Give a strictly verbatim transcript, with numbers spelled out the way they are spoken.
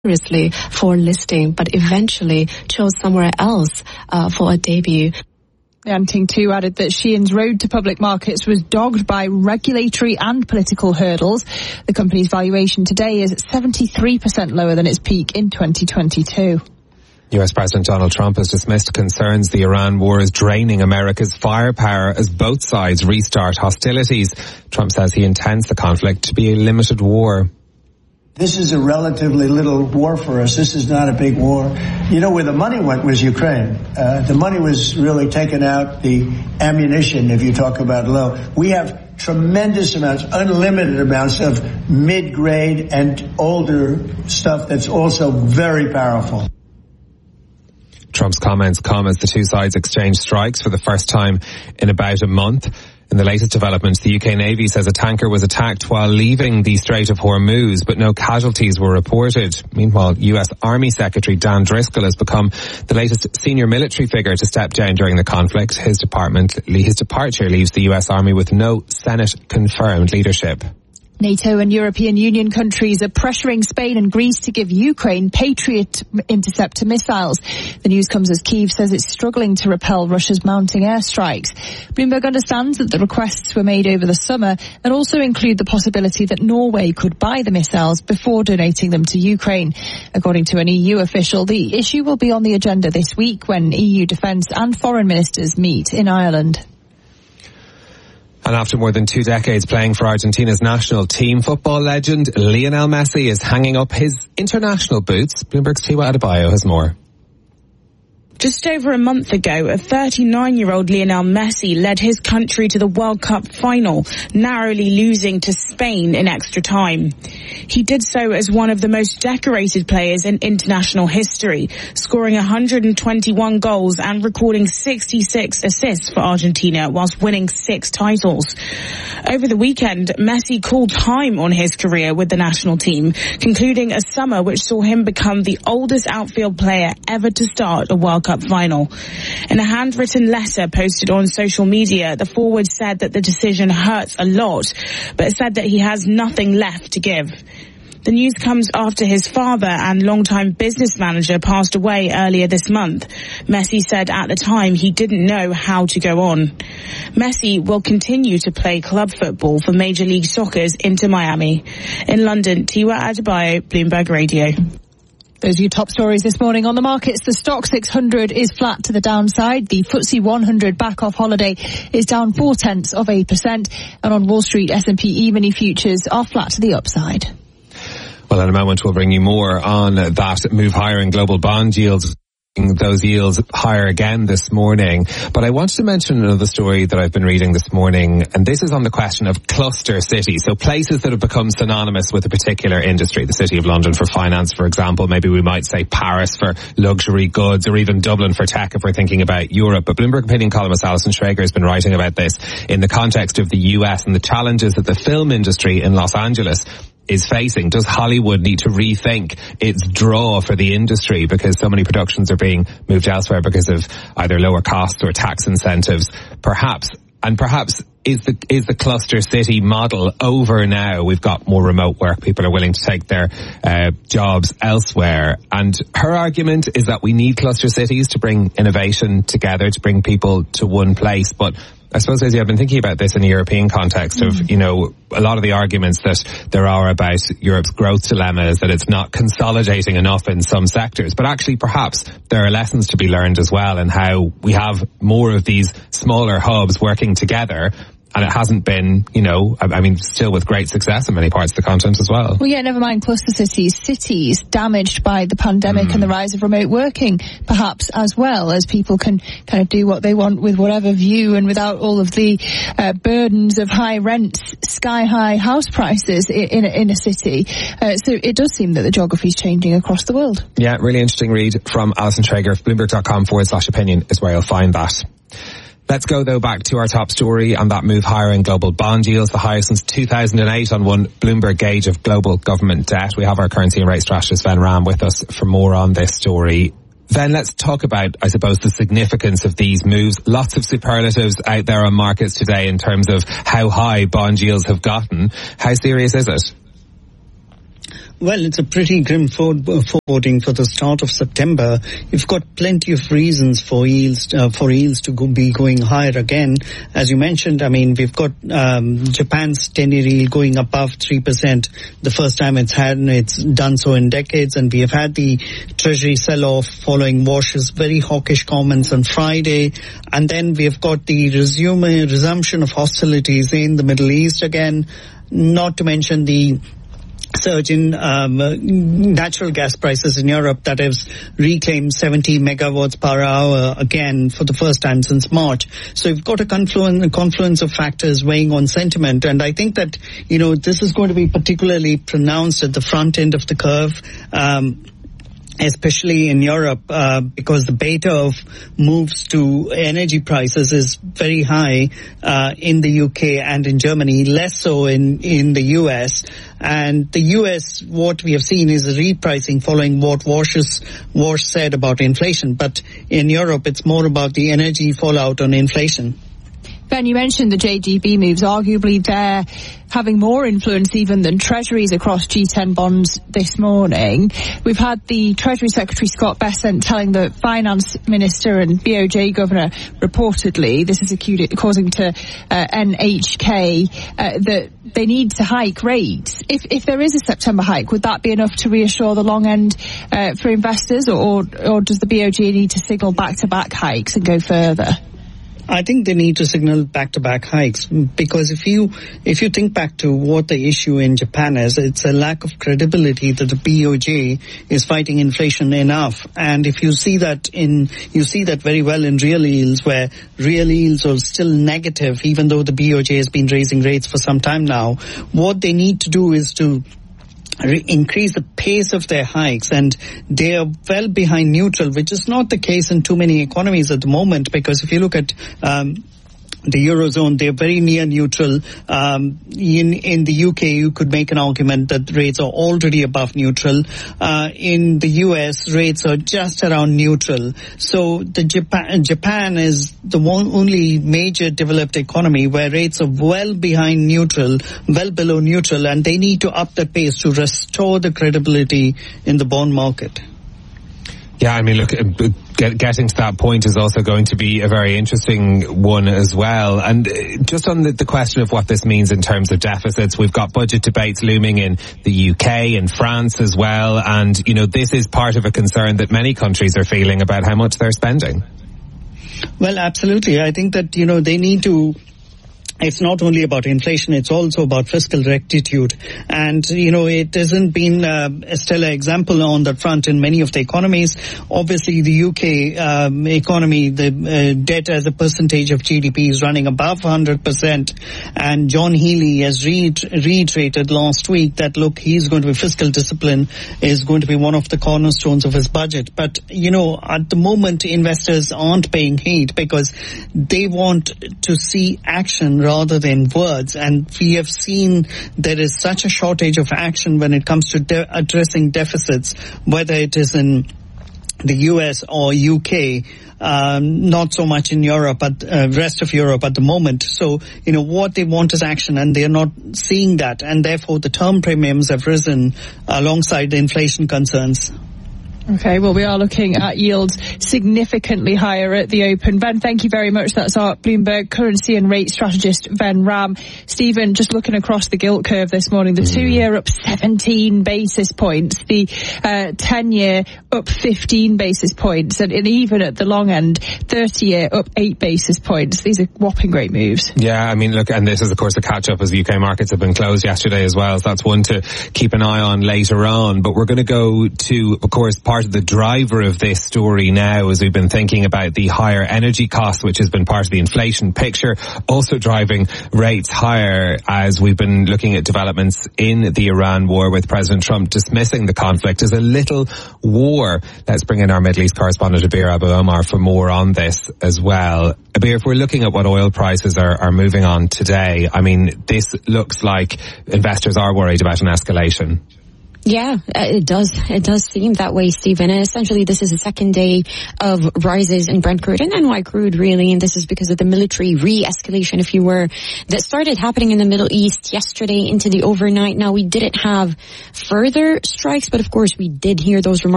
seriously for listing, but eventually chose somewhere else uh, for a debut. Yanting too added that Shein's road to public markets was dogged by regulatory and political hurdles. The company's valuation today is seventy-three percent lower than its peak in twenty twenty-two. U S President Donald Trump has dismissed concerns the Iran war is draining America's firepower as both sides restart hostilities. Trump says he intends the conflict to be a limited war. This is a relatively little war for us. This is not a big war. You know, where the money went was Ukraine. Uh, the money was really taken out, the ammunition, if you talk about low. We have tremendous amounts, unlimited amounts of mid-grade and older stuff that's also very powerful. Trump's comments come as the two sides exchange strikes for the first time in about a month. In the latest developments, the U K Navy says a tanker was attacked while leaving the Strait of Hormuz, but no casualties were reported. Meanwhile, U S Army Secretary Dan Driscoll has become the latest senior military figure to step down during the conflict. His department, his departure leaves the U S Army with no Senate-confirmed leadership. NATO and European Union countries are pressuring Spain and Greece to give Ukraine Patriot interceptor missiles. The news comes as Kyiv says it's struggling to repel Russia's mounting airstrikes. Bloomberg understands that the requests were made over the summer and also include the possibility that Norway could buy the missiles before donating them to Ukraine. According to an E U official, the issue will be on the agenda this week when E U defence and foreign ministers meet in Ireland. And after more than two decades playing for Argentina's national team, football legend Lionel Messi is hanging up his international boots. Bloomberg's Tiwa Adebayo has more. Just over a month ago, a thirty-nine-year-old Lionel Messi led his country to the World Cup final, narrowly losing to Spain in extra time. He did so as one of the most decorated players in international history, scoring one hundred twenty-one goals and recording sixty-six assists for Argentina whilst winning six titles. Over the weekend, Messi called time on his career with the national team, concluding a summer which saw him become the oldest outfield player ever to start a World Cup final. In a handwritten letter posted on social media, the forward said that the decision hurts a lot, but said that he has nothing left to give. The news comes after his father and longtime business manager passed away earlier this month. Messi said at the time he didn't know how to go on. Messi will continue to play club football for Major League Soccer's Inter Miami. In London, Tiwa Adebayo, Bloomberg Radio. Those are your top stories this morning on the markets. The Stock six hundred is flat to the downside. The F T S E one hundred back off holiday is down four tenths of a percent. And on Wall Street, S and P E-mini futures are flat to the upside. Well, in a moment, we'll bring you more on that move higher in global bond yields. Those yields higher again this morning. But I wanted to mention another story that I've been reading this morning, and this is on the question of cluster cities. So places that have become synonymous with a particular industry. The City of London for finance, for example. Maybe we might say Paris for luxury goods, or even Dublin for tech if we're thinking about Europe. But Bloomberg opinion columnist Alison Schrager has been writing about this in the context of the U S and the challenges that the film industry in Los Angeles is facing. Does Hollywood need to rethink its draw for the industry because so many productions are being moved elsewhere because of either lower costs or tax incentives? Perhaps. And perhaps is the is the cluster city model over now? We've got more remote work. People are willing to take their uh, jobs elsewhere. And her argument is that we need cluster cities to bring innovation together, to bring people to one place. But I suppose, Lizzie, I've been thinking about this in a European context of, you know, a lot of the arguments that there are about Europe's growth dilemma is that it's not consolidating enough in some sectors. But actually, perhaps there are lessons to be learned as well in how we have more of these smaller hubs working together. And it hasn't been, you know, I mean, still with great success in many parts of the continent as well. Well, yeah, never mind cluster cities. Cities damaged by the pandemic mm. and the rise of remote working, perhaps, as well, as people can kind of do what they want with whatever view and without all of the uh, burdens of high rents, sky-high house prices in, in, a, in a city. Uh, so it does seem that the geography is changing across the world. Yeah, really interesting read from Alison Schrager. Bloomberg.com forward slash opinion is where you'll find that. Let's go, though, back to our top story on that move higher in global bond yields, the highest since two thousand eight on one Bloomberg gauge of global government debt. We have our currency and rate strategist, Sven Ram, with us for more on this story. Then let's talk about, I suppose, the significance of these moves. Lots of superlatives out there on markets today in terms of how high bond yields have gotten. How serious is it? Well, it's a pretty grim foreboding for the start of September. You've got plenty of reasons for yields uh, for yields to go, be going higher again. As you mentioned, I mean, we've got um, Japan's ten-year yield going above three percent. The first time it's had, it's done so in decades, and we have had the Treasury sell-off following Wash's very hawkish comments on Friday, and then we have got the resume, resumption of hostilities in the Middle East again, not to mention the surge in um, natural gas prices in Europe that has reclaimed seventy megawatts per hour again for the first time since March. So you've got a confluence, a confluence of factors weighing on sentiment, and I think that, you know, this is going to be particularly pronounced at the front end of the curve. Um, especially in Europe, uh, because the beta of moves to energy prices is very high uh, in the U K and in Germany, less so in, in the U S. And the U S, what we have seen is a repricing following what Wash's, Wash said about inflation. But in Europe, it's more about the energy fallout on inflation. Ben, you mentioned the J G B moves, arguably they're having more influence even than Treasuries across G ten bonds this morning. We've had the Treasury Secretary Scott Bessent telling the Finance Minister and B O J Governor reportedly, this is according to uh, N H K, uh, that they need to hike rates. If if there is a September hike, would that be enough to reassure the long end uh, for investors, or, or does the B O J need to signal back-to-back hikes and go further? I think they need to signal back-to-back hikes, because if you if you think back to what the issue in Japan is, it's a lack of credibility that the B O J is fighting inflation enough. And if you see that in you see that very well in real yields, where real yields are still negative, even though the B O J has been raising rates for some time now. What they need to do is to Re- increase the pace of their hikes, and they are well behind neutral, which is not the case in too many economies at the moment, because if you look at um, the Eurozone, they're very near neutral. Um, in, in the U K, you could make an argument that rates are already above neutral. Uh, in the U S, rates are just around neutral. So the Japan, Japan is the one, only major developed economy where rates are well behind neutral, well below neutral, and they need to up the pace to restore the credibility in the bond market. Yeah, I mean, look, get, getting to that point is also going to be a very interesting one as well. And just on the, the question of what this means in terms of deficits, we've got budget debates looming in the U K and France as well. And, you know, this is part of a concern that many countries are feeling about how much they're spending. Well, absolutely. I think that, you know, they need to... It's not only about inflation, it's also about fiscal rectitude. And, you know, it hasn't been uh, a stellar example on that front in many of the economies. Obviously, the U K um, economy, the uh, debt as a percentage of G D P is running above one hundred percent. And John Healey has re- reiterated last week that, look, he's going to be fiscal discipline is going to be one of the cornerstones of his budget. But, you know, at the moment, investors aren't paying heed because they want to see action rather than words, and we have seen there is such a shortage of action when it comes to de- addressing deficits, whether it is in the U S or U K, um, not so much in Europe, but uh, rest of Europe at the moment. So, you know, what they want is action, and they are not seeing that, and therefore the term premiums have risen alongside the inflation concerns. Okay, well, we are looking at yields significantly higher at the open. Ben, thank you very much. That's our Bloomberg currency and rate strategist, Ben Ram. Stephen, just looking across the gilt curve this morning, the two-year up seventeen basis points, the uh, ten-year up fifteen basis points, and, and even at the long end, thirty-year up eight basis points. These are whopping great moves. Yeah, I mean, look, and this is, of course, a catch-up as U K markets have been closed yesterday as well, so that's one to keep an eye on later on. But we're going to go to, of course, part of the driver of this story now, as we've been thinking about the higher energy costs, which has been part of the inflation picture, also driving rates higher as we've been looking at developments in the Iran war, with President Trump dismissing the conflict as a little war. Let's bring in our Middle East correspondent, Abir Abu Omar, for more on this as well. Abir, if we're looking at what oil prices are, are moving on today, I mean, this looks like investors are worried about an escalation. Yeah, it does. It does seem that way, Stephen. And essentially, this is the second day of rises in Brent crude and N Y crude, really. And this is because of the military re-escalation, if you were, that started happening in the Middle East yesterday into the overnight. Now, we didn't have further strikes, but of course, we did hear those remarks